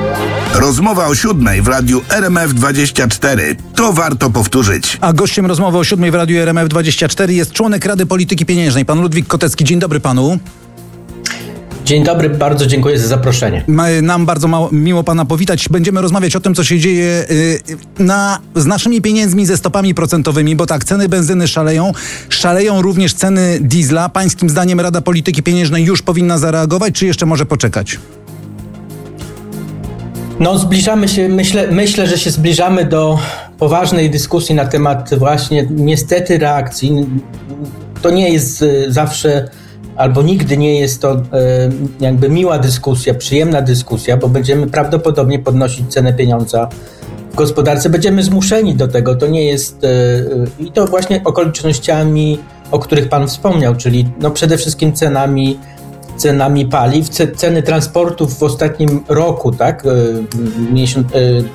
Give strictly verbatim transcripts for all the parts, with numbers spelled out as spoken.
Rozmowa o siódmej w radiu R M F dwadzieścia cztery. To warto powtórzyć. A gościem rozmowy o siódmej w radiu R M F dwadzieścia cztery jest członek Rady Polityki Pieniężnej, pan Ludwik Kotecki. Dzień dobry panu. Dzień dobry, bardzo dziękuję za zaproszenie. Nam bardzo mało, miło pana powitać. Będziemy rozmawiać o tym, co się dzieje yy, na, z naszymi pieniędzmi, ze stopami procentowymi, bo tak, ceny benzyny szaleją. Szaleją również ceny diesla. Pańskim zdaniem Rada Polityki Pieniężnej już powinna zareagować, czy jeszcze może poczekać? No zbliżamy się, myślę, myślę, że się zbliżamy do poważnej dyskusji na temat właśnie niestety reakcji. To nie jest zawsze albo nigdy nie jest to jakby miła dyskusja, przyjemna dyskusja, bo będziemy prawdopodobnie podnosić cenę pieniądza w gospodarce. Będziemy zmuszeni do tego. To nie jest i to właśnie okolicznościami, o których pan wspomniał, czyli no przede wszystkim cenami cenami paliw, ceny transportów w ostatnim roku, tak, miesiąc,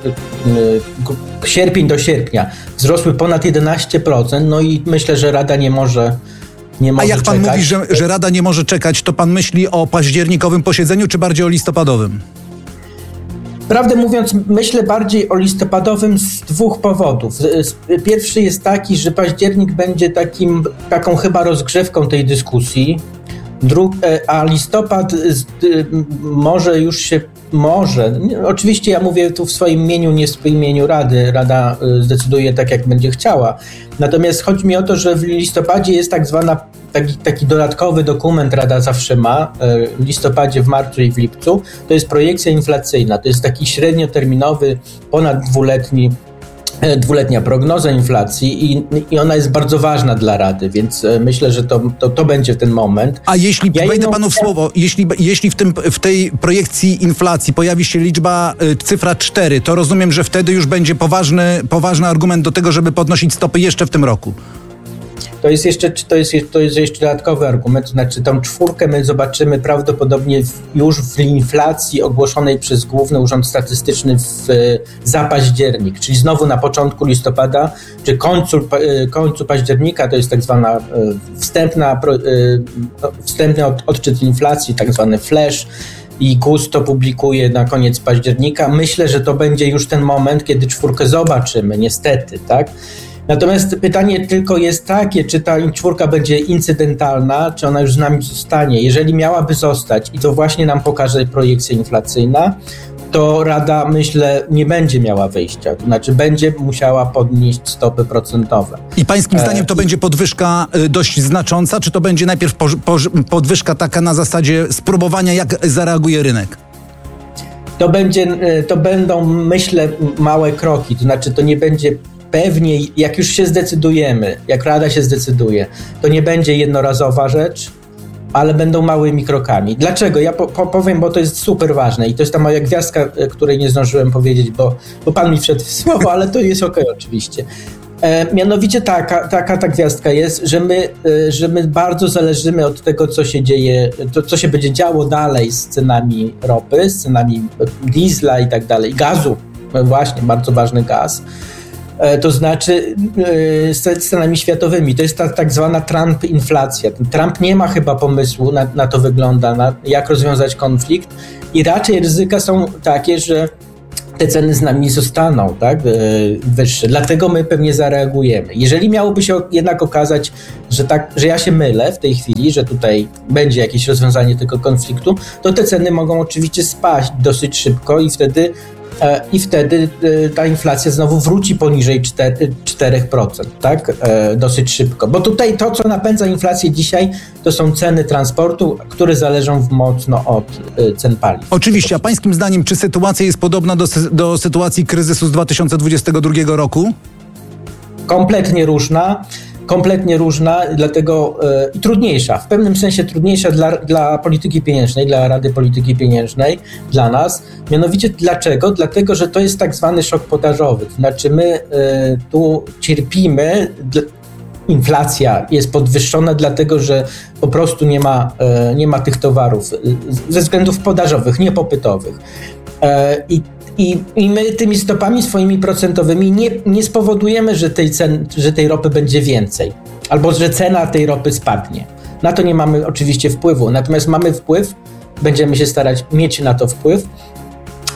sierpień do sierpnia wzrosły ponad jedenaście procent, no i myślę, że Rada nie może nie może A jak pan czekać. mówi, że, że Rada nie może czekać, to pan myśli o październikowym posiedzeniu, czy bardziej o listopadowym? Prawdę mówiąc, myślę bardziej o listopadowym z dwóch powodów. Pierwszy jest taki, że październik będzie takim, taką chyba rozgrzewką tej dyskusji, Dru- a listopad może już się, może, oczywiście ja mówię tu w swoim imieniu, nie w imieniu Rady, Rada zdecyduje tak, jak będzie chciała. Natomiast chodzi mi o to, że w listopadzie jest tak zwana, taki, taki dodatkowy dokument Rada zawsze ma, w listopadzie, w marcu i w lipcu, to jest projekcja inflacyjna, to jest taki średnioterminowy, ponad dwuletni dwuletnia prognoza inflacji i, i ona jest bardzo ważna dla Rady, więc myślę, że to, to, to będzie ten moment. A jeśli, ja wejdę panu w chciałem... słowo, jeśli, jeśli w, tym, w tej projekcji inflacji pojawi się liczba, y, cyfra cztery, to rozumiem, że wtedy już będzie poważny, poważny argument do tego, żeby podnosić stopy jeszcze w tym roku. To jest jeszcze, to jest, to jest jeszcze dodatkowy argument, to znaczy tą czwórkę my zobaczymy prawdopodobnie w, już w inflacji ogłoszonej przez Główny Urząd Statystyczny w, za październik, czyli znowu na początku listopada, czy końcu, końcu października, to jest tak zwana wstępna, wstępny od, odczyt inflacji, tak zwany flash, i G U S to publikuje na koniec października. Myślę, że to będzie już ten moment, kiedy czwórkę zobaczymy, niestety, tak? Natomiast pytanie tylko jest takie, czy ta czwórka będzie incydentalna, czy ona już z nami zostanie. Jeżeli miałaby zostać, i to właśnie nam pokaże projekcja inflacyjna, to Rada, myślę, nie będzie miała wyjścia. To znaczy będzie musiała podnieść stopy procentowe. I pańskim zdaniem to e, będzie podwyżka dość znacząca, czy to będzie najpierw po, po, podwyżka taka na zasadzie spróbowania, jak zareaguje rynek? To będzie, to będą, myślę, małe kroki. To znaczy to nie będzie pewnie, jak już się zdecydujemy, jak Rada się zdecyduje, to nie będzie jednorazowa rzecz, ale będą małymi krokami. Dlaczego? Ja po, po, powiem, bo to jest super ważne i to jest ta moja gwiazdka, której nie zdążyłem powiedzieć, bo, bo pan mi wszedł w słowo, ale to jest okej, oczywiście. E, mianowicie taka, taka ta gwiazdka jest, że my, e, że my bardzo zależymy od tego, co się dzieje, to, co się będzie działo dalej z cenami ropy, z cenami diesla i tak dalej, gazu, właśnie, bardzo ważny gaz. To znaczy z cenami światowymi. To jest ta tak zwana Trump-inflacja. Trump nie ma chyba pomysłu, na, na to wygląda, na jak rozwiązać konflikt i raczej ryzyka są takie, że te ceny z nami zostaną, tak, wyższe. Dlatego my pewnie zareagujemy. Jeżeli miałoby się jednak okazać, że, tak, że ja się mylę w tej chwili, że tutaj będzie jakieś rozwiązanie tego konfliktu, to te ceny mogą oczywiście spaść dosyć szybko i wtedy I wtedy ta inflacja znowu wróci poniżej cztery procent, tak? Dosyć szybko. Bo tutaj to, co napędza inflację dzisiaj, to są ceny transportu, które zależą mocno od cen paliw. Oczywiście, a pańskim zdaniem, czy sytuacja jest podobna do, do sytuacji kryzysu z dwa tysiące dwudziestego drugiego roku? Kompletnie różna. Kompletnie różna, dlatego i yy, trudniejsza, w pewnym sensie trudniejsza dla, dla polityki pieniężnej, dla Rady Polityki Pieniężnej, dla nas. Mianowicie dlaczego? Dlatego, że to jest tak zwany szok podażowy. To znaczy my yy, tu cierpimy, d- inflacja jest podwyższona dlatego, że po prostu nie ma, yy, nie ma tych towarów yy, ze względów podażowych, niepopytowych. Yy, I I, I my tymi stopami swoimi procentowymi nie, nie spowodujemy, że tej, cen, że tej ropy będzie więcej, albo że cena tej ropy spadnie. Na to nie mamy oczywiście wpływu, natomiast mamy wpływ, będziemy się starać mieć na to wpływ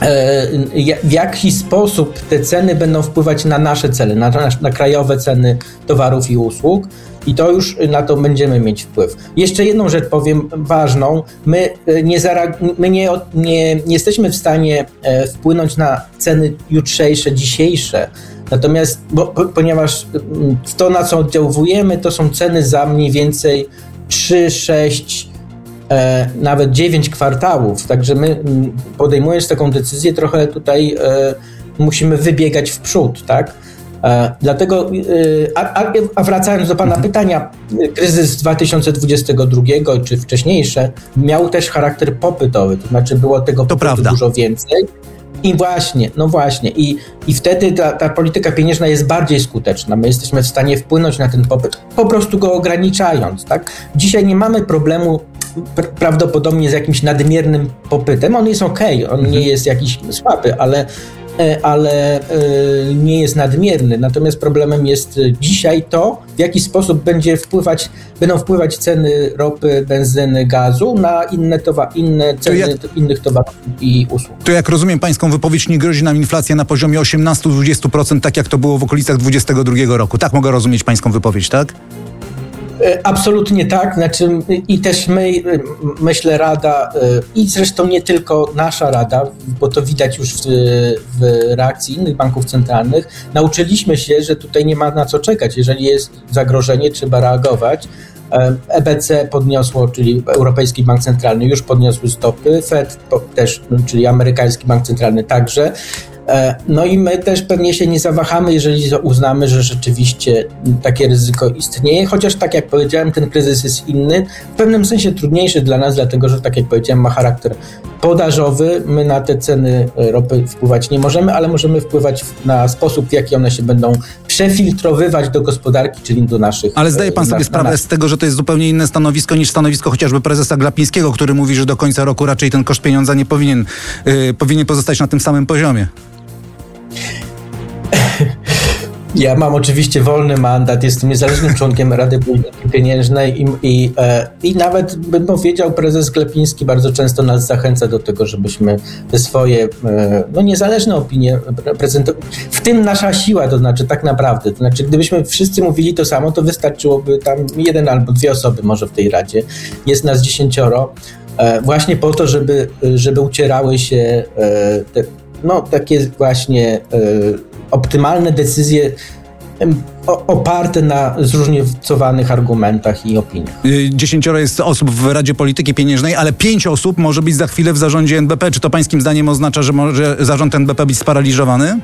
w jaki sposób te ceny będą wpływać na nasze ceny, na, na, na krajowe ceny towarów i usług i to już na to będziemy mieć wpływ. Jeszcze jedną rzecz powiem ważną, my nie, zareag- my nie, nie, nie jesteśmy w stanie wpłynąć na ceny jutrzejsze, dzisiejsze, natomiast, bo, ponieważ to, na co oddziałujemy, to są ceny za mniej więcej trzy, sześć, E, nawet dziewięć kwartałów, także my podejmując taką decyzję trochę tutaj e, musimy wybiegać w przód, tak? E, dlatego, e, a, a wracając do pana pytania, kryzys dwa tysiące dwudziestego drugiego czy wcześniejsze miał też charakter popytowy, to znaczy było tego to popytu dużo więcej. I właśnie, no właśnie. I, i wtedy ta, ta polityka pieniężna jest bardziej skuteczna. My jesteśmy w stanie wpłynąć na ten popyt, po prostu go ograniczając, tak? Dzisiaj nie mamy problemu pr- prawdopodobnie z jakimś nadmiernym popytem. On jest okej, okay, on nie jest jakiś słaby, ale, ale nie jest nadmierny. Natomiast problemem jest dzisiaj to, w jaki sposób będzie wpływać, będą wpływać ceny ropy, benzyny, gazu na inne, towa- inne ceny jak, innych towarów i usług. To jak rozumiem pańską wypowiedź, nie grozi nam inflacja na poziomie osiemnaście do dwudziestu procent, tak jak to było w okolicach dwudziestego drugiego roku. Tak mogę rozumieć pańską wypowiedź, tak? Absolutnie tak, znaczy i też my, myślę, Rada i zresztą nie tylko nasza Rada, bo to widać już w, w reakcji innych banków centralnych, nauczyliśmy się, że tutaj nie ma na co czekać. Jeżeli jest zagrożenie, trzeba reagować. E B C podniosło, czyli Europejski Bank Centralny już podniosły stopy, Fed też, czyli amerykański bank centralny także. No i my też pewnie się nie zawahamy, jeżeli uznamy, że rzeczywiście takie ryzyko istnieje, chociaż tak jak powiedziałem, ten kryzys jest inny, w pewnym sensie trudniejszy dla nas, dlatego że tak jak powiedziałem, ma charakter podażowy, my na te ceny ropy wpływać nie możemy, ale możemy wpływać na sposób, w jaki one się będą przefiltrowywać do gospodarki, czyli do naszych... Ale zdaje pan sobie na, sprawę na z tego, że to jest zupełnie inne stanowisko niż stanowisko chociażby prezesa Glapińskiego, który mówi, że do końca roku raczej ten koszt pieniądza nie powinien, yy, powinien pozostać na tym samym poziomie. Ja mam oczywiście wolny mandat, jestem niezależnym członkiem Rady Polityki Pieniężnej i, i, e, i nawet bym powiedział, prezes Glapiński bardzo często nas zachęca do tego, żebyśmy te swoje e, no, niezależne opinie prezentować. W tym nasza siła, to znaczy tak naprawdę, to znaczy gdybyśmy wszyscy mówili to samo, to wystarczyłoby tam jeden albo dwie osoby może w tej Radzie. Jest nas dziesięcioro, e, właśnie po to, żeby, żeby ucierały się e, te, no, takie właśnie e, optymalne decyzje o, oparte na zróżnicowanych argumentach i opiniach. Dziesięcioro jest osób w Radzie Polityki Pieniężnej, ale pięć osób może być za chwilę w zarządzie N B P. Czy to pańskim zdaniem oznacza, że może zarząd N B P być sparaliżowany?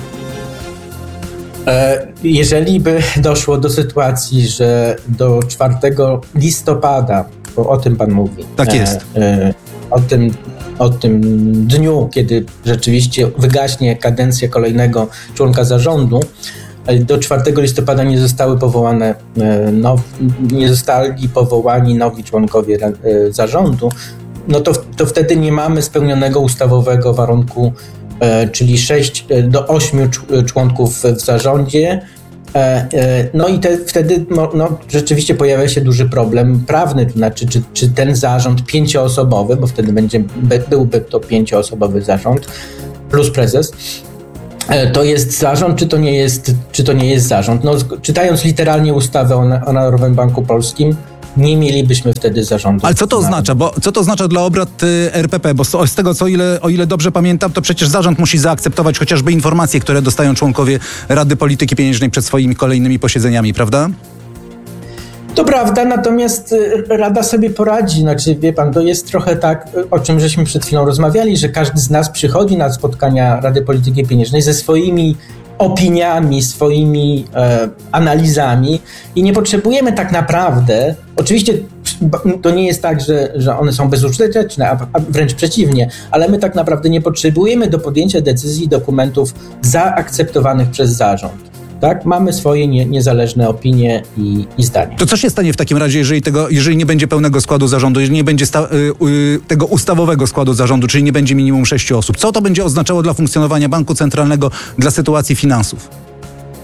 Jeżeli by doszło do sytuacji, że do czwartego listopada, bo o tym pan mówi. Tak jest. O tym o tym dniu, kiedy rzeczywiście wygaśnie kadencja kolejnego członka zarządu, do czwartego listopada nie zostały powołane now, nie zostali powołani nowi członkowie zarządu, no to, to wtedy nie mamy spełnionego ustawowego warunku, czyli sześć do ośmiu członków w zarządzie. No i te, wtedy no, no, rzeczywiście pojawia się duży problem prawny, to znaczy czy, czy ten zarząd pięcioosobowy, bo wtedy będzie, byłby to pięcioosobowy zarząd plus prezes, to jest zarząd, czy to nie jest, czy to nie jest zarząd. No, czytając literalnie ustawę o, o Narodowym Banku Polskim, nie mielibyśmy wtedy zarządu. Ale co to oznacza? Bo co to oznacza dla obrad y, R P P? Bo z, z tego, co ile, o ile dobrze pamiętam, to przecież zarząd musi zaakceptować chociażby informacje, które dostają członkowie Rady Polityki Pieniężnej przed swoimi kolejnymi posiedzeniami, prawda? To prawda, natomiast Rada sobie poradzi. Znaczy, wie pan, to jest trochę tak, o czym żeśmy przed chwilą rozmawiali, że każdy z nas przychodzi na spotkania Rady Polityki Pieniężnej ze swoimi opiniami, swoimi e, analizami i nie potrzebujemy tak naprawdę, oczywiście to nie jest tak, że, że one są bezużyteczne, a, a wręcz przeciwnie, ale my tak naprawdę nie potrzebujemy do podjęcia decyzji dokumentów zaakceptowanych przez zarząd. Tak, mamy swoje nie, niezależne opinie i, i zdania. To co się stanie w takim razie, jeżeli, tego, jeżeli nie będzie pełnego składu zarządu, jeżeli nie będzie sta, y, y, tego ustawowego składu zarządu, czyli nie będzie minimum sześciu osób? Co to będzie oznaczało dla funkcjonowania banku centralnego, dla sytuacji finansów?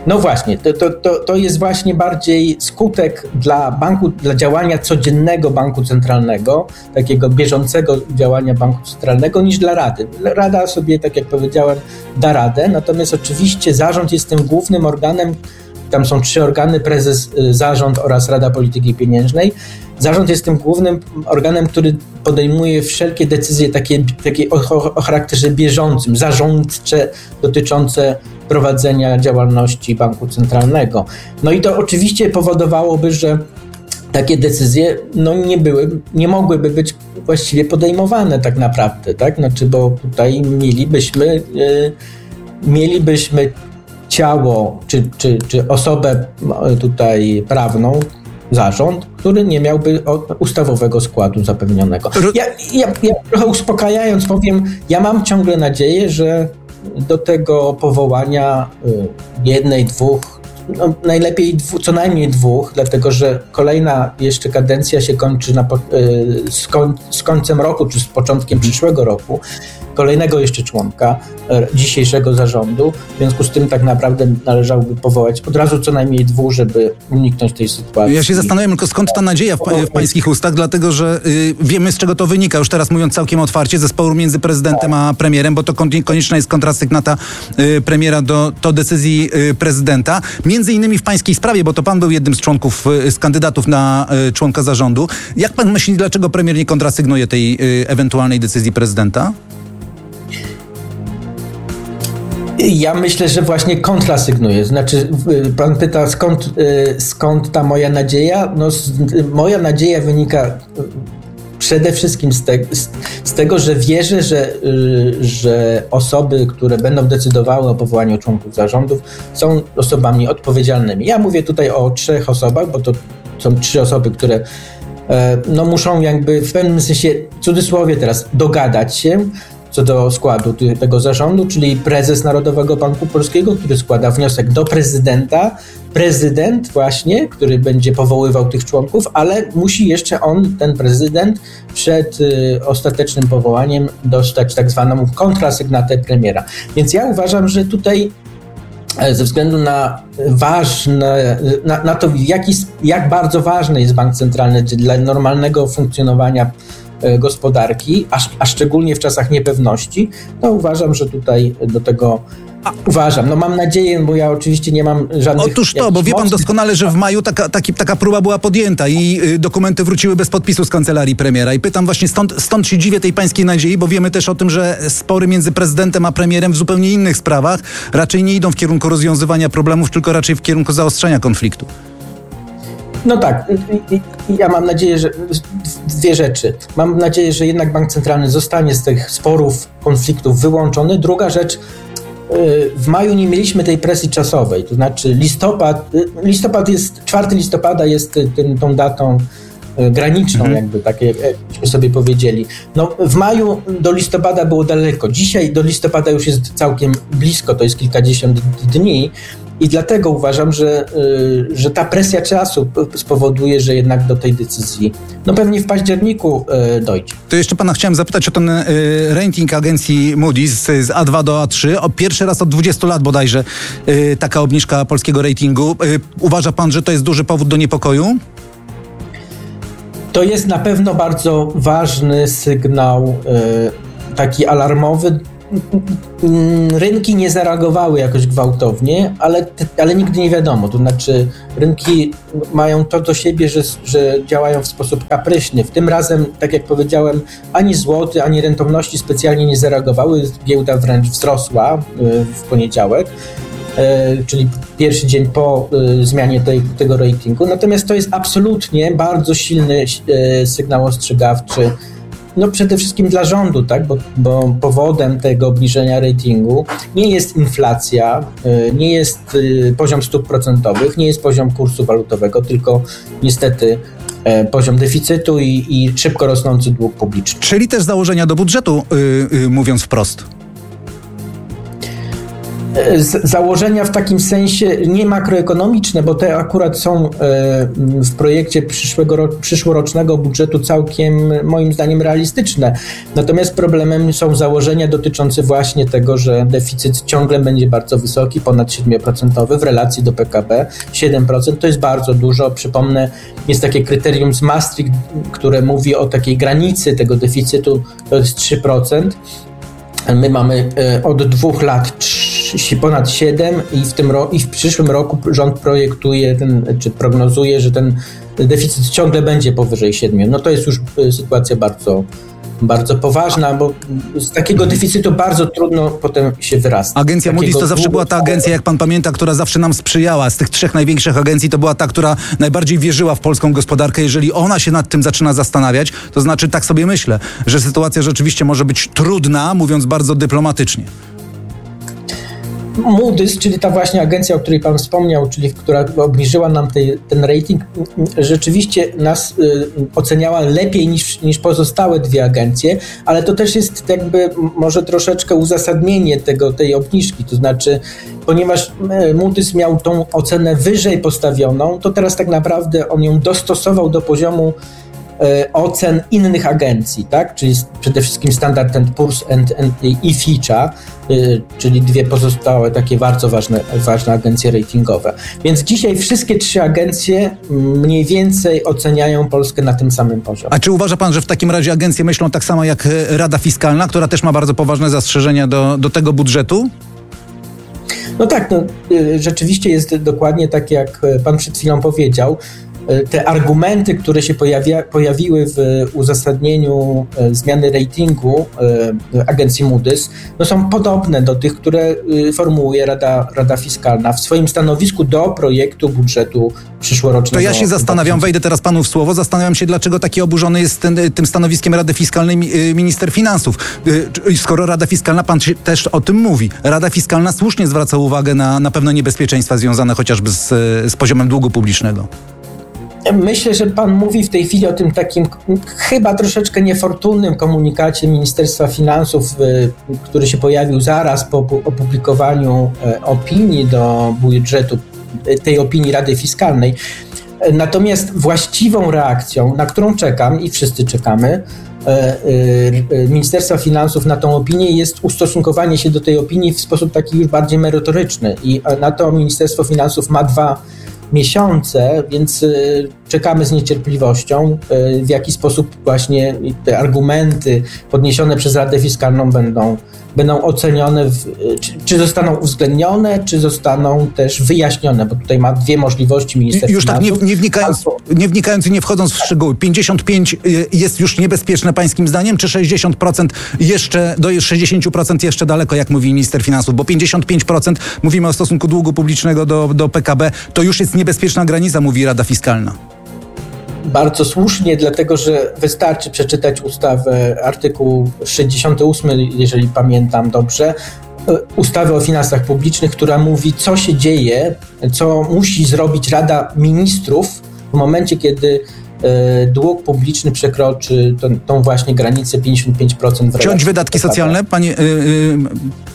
No właśnie, to, to, to, to jest właśnie bardziej skutek dla banku, dla działania codziennego banku centralnego, takiego bieżącego działania banku centralnego, niż dla Rady. Rada sobie, tak jak powiedziałem, da radę, natomiast oczywiście zarząd jest tym głównym organem. Tam są trzy organy, prezes, zarząd oraz Rada Polityki Pieniężnej. Zarząd jest tym głównym organem, który podejmuje wszelkie decyzje takie, takie o, o charakterze bieżącym, zarządcze, dotyczące prowadzenia działalności banku centralnego. No i to oczywiście powodowałoby, że takie decyzje no nie były, nie mogłyby być właściwie podejmowane tak naprawdę, tak? Znaczy, bo tutaj mielibyśmy, yy, mielibyśmy ciało, czy, czy, czy osobę tutaj prawną, zarząd, który nie miałby ustawowego składu zapewnionego. Ja, ja, ja trochę uspokajając powiem, ja mam ciągle nadzieję, że do tego powołania jednej, dwóch, no najlepiej dwu, co najmniej dwóch, dlatego że kolejna jeszcze kadencja się kończy na, z, koń, z końcem roku, czy z początkiem przyszłego roku, kolejnego jeszcze członka dzisiejszego zarządu. W związku z tym tak naprawdę należałoby powołać od razu co najmniej dwóch, żeby uniknąć tej sytuacji. Ja się zastanawiam tylko, skąd ta nadzieja w, w pańskich ustach, dlatego że y, wiemy, z czego to wynika. Już teraz mówiąc całkiem otwarcie, ze sporu między prezydentem a premierem, bo to konieczna jest kontrasygnata y, premiera do, do decyzji y, prezydenta. Między innymi w pańskiej sprawie, bo to pan był jednym z członków, y, z kandydatów na y, członka zarządu. Jak pan myśli, dlaczego premier nie kontrasygnuje tej y, ewentualnej decyzji prezydenta? Ja myślę, że właśnie kontrasygnuje. Znaczy, pan pyta, skąd, skąd ta moja nadzieja? No, moja nadzieja wynika przede wszystkim z, te, z tego, że wierzę, że, że osoby, które będą decydowały o powołaniu członków zarządów, są osobami odpowiedzialnymi. Ja mówię tutaj o trzech osobach, bo to są trzy osoby, które no, muszą jakby w pewnym sensie, w cudzysłowie teraz, dogadać się co do składu tego zarządu, czyli prezes Narodowego Banku Polskiego, który składa wniosek do prezydenta, prezydent właśnie, który będzie powoływał tych członków, ale musi jeszcze on, ten prezydent, przed y, ostatecznym powołaniem dostać tak zwaną kontrasygnatę premiera. Więc ja uważam, że tutaj ze względu na ważne, na, na to, jaki, jak bardzo ważny jest bank centralny dla normalnego funkcjonowania gospodarki, a, a szczególnie w czasach niepewności, to uważam, że tutaj do tego a, uważam. No mam nadzieję, bo ja oczywiście nie mam żadnych... Otóż to, bo wie pan doskonale, że w maju taka, taki, taka próba była podjęta i y, dokumenty wróciły bez podpisu z kancelarii premiera. I pytam właśnie, stąd, stąd się dziwię tej pańskiej nadziei, bo wiemy też o tym, że spory między prezydentem a premierem w zupełnie innych sprawach raczej nie idą w kierunku rozwiązywania problemów, tylko raczej w kierunku zaostrzenia konfliktu. No tak, ja mam nadzieję, że dwie rzeczy. Mam nadzieję, że jednak bank centralny zostanie z tych sporów, konfliktów wyłączony. Druga rzecz, w maju nie mieliśmy tej presji czasowej, to znaczy listopad, listopad jest, czwartego listopada jest tym, tą datą graniczną, mhm. jakby takie, jakbyśmy sobie powiedzieli. No w maju do listopada było daleko, dzisiaj do listopada już jest całkiem blisko, to jest kilkadziesiąt dni. I dlatego uważam, że, że ta presja czasu spowoduje, że jednak do tej decyzji no pewnie w październiku dojdzie. To jeszcze pana chciałem zapytać o ten rating agencji Moody's z A dwa do A trzy. O pierwszy raz od dwudziestu lat bodajże taka obniżka polskiego ratingu. Uważa pan, że to jest duży powód do niepokoju? To jest na pewno bardzo ważny sygnał, taki alarmowy. Rynki nie zareagowały jakoś gwałtownie, ale, ale nigdy nie wiadomo. To znaczy rynki mają to do siebie, że, że działają w sposób kapryśny. W tym razem, tak jak powiedziałem, ani złoty, ani rentowności specjalnie nie zareagowały. Giełda wręcz wzrosła w poniedziałek, czyli pierwszy dzień po zmianie tej, tego ratingu. Natomiast to jest absolutnie bardzo silny sygnał ostrzegawczy. No przede wszystkim dla rządu, tak? bo, bo powodem tego obniżenia ratingu nie jest inflacja, nie jest poziom stóp procentowych, nie jest poziom kursu walutowego, tylko niestety poziom deficytu i, i szybko rosnący dług publiczny. Czyli też założenia do budżetu, yy, yy, mówiąc wprost. Z założenia w takim sensie nie makroekonomiczne, bo te akurat są w projekcie przyszłego, przyszłorocznego budżetu całkiem moim zdaniem realistyczne. Natomiast problemem są założenia dotyczące właśnie tego, że deficyt ciągle będzie bardzo wysoki, ponad siedem procent w relacji do P K B. siedem procent to jest bardzo dużo. Przypomnę, jest takie kryterium z Maastricht, które mówi o takiej granicy tego deficytu, to jest trzy procent. My mamy od dwóch lat ponad siedem i w tym ro- i w przyszłym roku rząd projektuje ten, czy prognozuje, że ten deficyt ciągle będzie powyżej siedmiu. No to jest już sytuacja bardzo, bardzo poważna, bo z takiego deficytu bardzo trudno potem się wyrasta. Agencja Takiego Moody's to zawsze długo- była ta agencja, jak pan pamięta, która zawsze nam sprzyjała. Z tych trzech największych agencji to była ta, która najbardziej wierzyła w polską gospodarkę. Jeżeli ona się nad tym zaczyna zastanawiać, to znaczy, tak sobie myślę, że sytuacja rzeczywiście może być trudna, mówiąc bardzo dyplomatycznie. Moody's, czyli ta właśnie agencja, o której pan wspomniał, czyli która obniżyła nam tej, ten rating, rzeczywiście nas y, oceniała lepiej niż, niż pozostałe dwie agencje, ale to też jest jakby może troszeczkę uzasadnienie tego, tej obniżki, to znaczy, ponieważ Moody's miał tą ocenę wyżej postawioną, to teraz tak naprawdę on ją dostosował do poziomu ocen innych agencji, tak? Czyli przede wszystkim Standard and Poor's and, and, i Fitcha, y, czyli dwie pozostałe takie bardzo ważne, ważne agencje ratingowe. Więc dzisiaj wszystkie trzy agencje mniej więcej oceniają Polskę na tym samym poziomie. A czy uważa pan, że w takim razie agencje myślą tak samo jak Rada Fiskalna, która też ma bardzo poważne zastrzeżenia do, do tego budżetu? No tak, no, y, rzeczywiście jest dokładnie tak, jak pan przed chwilą powiedział. Te argumenty, które się pojawia, pojawiły w uzasadnieniu e, zmiany ratingu e, agencji Moody's, no są podobne do tych, które e, formułuje Rada, Rada Fiskalna w swoim stanowisku do projektu budżetu przyszłorocznego. To ja się zastanawiam, wejdę teraz panu w słowo, zastanawiam się, dlaczego taki oburzony jest ten, tym stanowiskiem Rady Fiskalnej minister finansów. Skoro Rada Fiskalna, pan też o tym mówi, Rada Fiskalna słusznie zwraca uwagę na, na pewne niebezpieczeństwa związane chociażby z, z poziomem długu publicznego. Myślę, że pan mówi w tej chwili o tym takim chyba troszeczkę niefortunnym komunikacie Ministerstwa Finansów, który się pojawił zaraz po opublikowaniu opinii do budżetu, tej opinii Rady Fiskalnej. Natomiast właściwą reakcją, na którą czekam i wszyscy czekamy, Ministerstwa Finansów na tą opinię jest ustosunkowanie się do tej opinii w sposób taki już bardziej merytoryczny i na to Ministerstwo Finansów ma dwa miesiące, więc y, czekamy z niecierpliwością, y, w jaki sposób właśnie te argumenty podniesione przez Radę Fiskalną będą, będą ocenione, w, y, czy, czy zostaną uwzględnione, czy zostaną też wyjaśnione, bo tutaj ma dwie możliwości Ministerstwo Już tak nie, Finansów. nie, wnikając, nie wnikając i nie wchodząc w szczegóły, pięćdziesiąt pięć jest już niebezpieczne pańskim zdaniem, czy sześćdziesiąt procent jeszcze, do sześćdziesiąt procent jeszcze daleko, jak mówi minister finansów, bo pięćdziesiąt pięć procent, mówimy o stosunku długu publicznego do, do P K B, to już jest niebezpieczna granica, mówi Rada Fiskalna. Bardzo słusznie, dlatego że wystarczy przeczytać ustawę, artykuł sześćdziesiąty ósmy, jeżeli pamiętam dobrze, ustawy o finansach publicznych, która mówi, co się dzieje, co musi zrobić Rada Ministrów w momencie, kiedy e, dług publiczny przekroczy tą, tą właśnie granicę pięćdziesiąt pięć procent w relacji. Ciąć wydatki socjalne, panie... Yy, yy...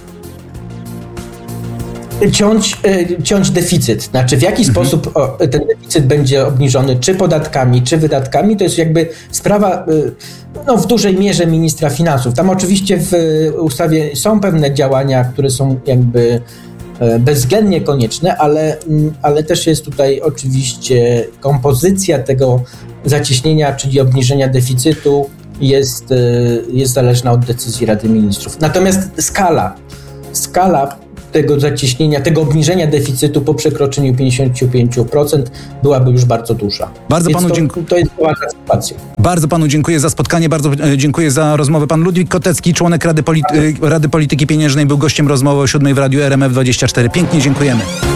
Ciąć, ciąć deficyt. Znaczy w jaki mhm. sposób ten deficyt będzie obniżony, czy podatkami, czy wydatkami, to jest jakby sprawa no, w dużej mierze ministra finansów. Tam oczywiście w ustawie są pewne działania, które są jakby bezwzględnie konieczne, ale, ale też jest tutaj oczywiście kompozycja tego zacieśnienia, czyli obniżenia deficytu jest, jest zależna od decyzji Rady Ministrów. Natomiast skala, skala tego zacieśnienia, tego obniżenia deficytu po przekroczeniu pięćdziesiąt pięć procent byłaby już bardzo duża. Bardzo Więc panu to, dziękuję. To jest poważna sytuacja. Bardzo panu dziękuję za spotkanie, bardzo dziękuję za rozmowę. Pan Ludwik Kotecki, członek Rady, Polity- Rady Polityki Pieniężnej, był gościem rozmowy o siódmej w Radiu R M F dwadzieścia cztery. Pięknie dziękujemy.